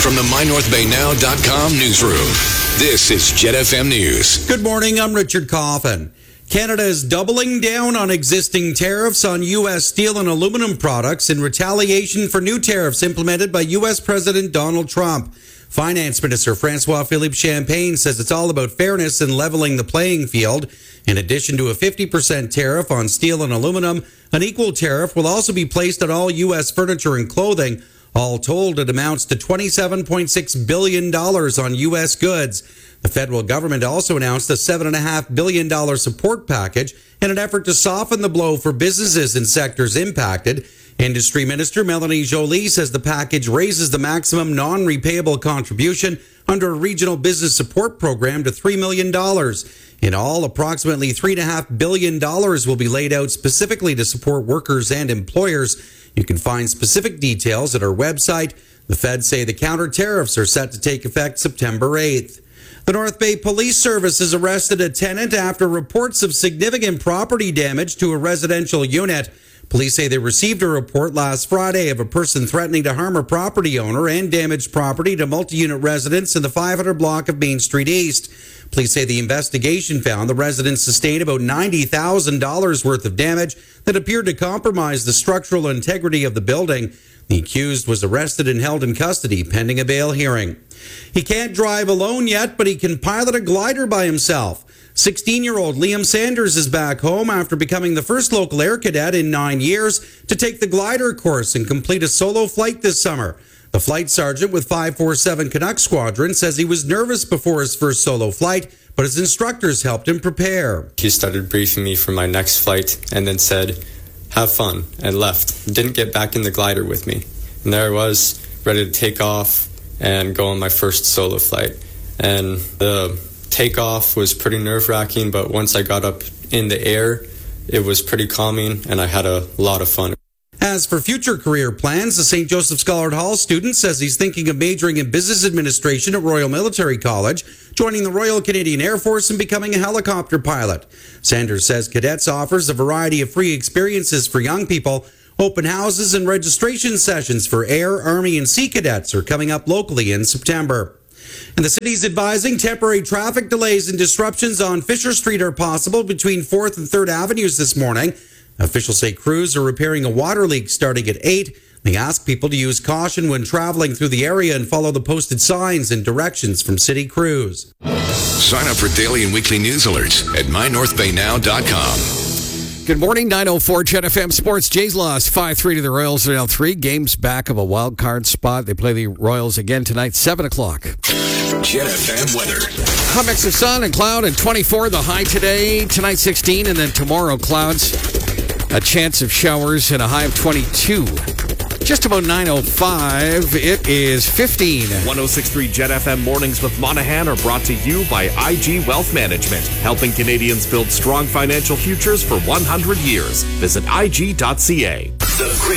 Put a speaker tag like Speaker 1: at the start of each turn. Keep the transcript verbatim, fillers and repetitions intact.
Speaker 1: From the my north bay now dot com newsroom, this is Jet F M News.
Speaker 2: Good morning, I'm Richard Coffin. Canada is doubling down on existing tariffs on U S steel and aluminum products in retaliation for new tariffs implemented by U S President Donald Trump. Finance Minister Francois-Philippe Champagne says it's all about fairness and leveling the playing field. In addition to a fifty percent tariff on steel and aluminum, an equal tariff will also be placed on all U S furniture and clothing. All told, it amounts to twenty-seven point six billion dollars on U S goods. The federal government also announced a seven point five billion dollars support package in an effort to soften the blow for businesses in sectors impacted. Industry Minister Melanie Joly says the package raises the maximum non-repayable contribution under a regional business support program to three million dollars. In all, approximately three point five billion dollars will be laid out specifically to support workers and employers. You can find specific details at our website. The feds say the counter tariffs are set to take effect September eighth. The North Bay Police Service has arrested a tenant after reports of significant property damage to a residential unit. Police say they received a report last Friday of a person threatening to harm a property owner and damage property to multi-unit residents in the five hundred block of Main Street East. Police say the investigation found the residents sustained about ninety thousand dollars worth of damage that appeared to compromise the structural integrity of the building. The accused was arrested and held in custody pending a bail hearing. He can't drive alone yet, but he can pilot a glider by himself. sixteen-year-old Liam Sanders is back home after becoming the first local air cadet in nine years to take the glider course and complete a solo flight this summer. The flight sergeant with five forty-seven Canuck Squadron says he was nervous before his first solo flight, but his instructors helped him prepare.
Speaker 3: He started briefing me for my next flight and then said, "Have fun," and left. Didn't get back in the glider with me. And there I was, ready to take off and go on my first solo flight. And the takeoff was pretty nerve-wracking, but once I got up in the air, it was pretty calming, and I had a lot of fun.
Speaker 2: As for future career plans, the Saint Joseph Scholar Hall student says he's thinking of majoring in business administration at Royal Military College, joining the Royal Canadian Air Force and becoming a helicopter pilot. Sanders says Cadets offers a variety of free experiences for young people. Open houses and registration sessions for Air, Army, and Sea Cadets are coming up locally in September. And the city's advising temporary traffic delays and disruptions on Fisher Street are possible between fourth and third Avenues this morning. Officials say crews are repairing a water leak starting at eight. They ask people to use caution when traveling through the area and follow the posted signs and directions from city crews.
Speaker 1: Sign up for daily and weekly news alerts at my north bay now dot com.
Speaker 4: Good morning, nine oh four Jet F M Sports. Jays lost five three to the Royals in L three. Games back of a wild card spot. They play the Royals again tonight, seven o'clock.
Speaker 1: Jet F M weather.
Speaker 4: Hot mix of sun and cloud and twenty-four. The high today, tonight sixteen, and then tomorrow clouds. A chance of showers and a high of twenty-two. Just about nine oh five, it is fifteen.
Speaker 5: one oh six point three Jet F M Mornings with Monahan are brought to you by I G Wealth Management, helping Canadians build strong financial futures for one hundred years. Visit I G dot C A.